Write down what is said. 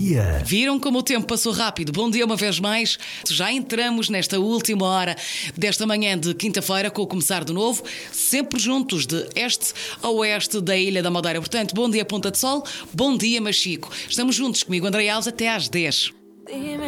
dia. Viram como o tempo passou rápido? Bom dia uma vez mais. Já entramos nesta última hora desta manhã de quinta-feira com o Começar de Novo, sempre juntos de este a oeste da Ilha da Madeira. Portanto, bom dia Ponta de Sol, bom dia Machico. Estamos juntos comigo, André Alves, até às 10.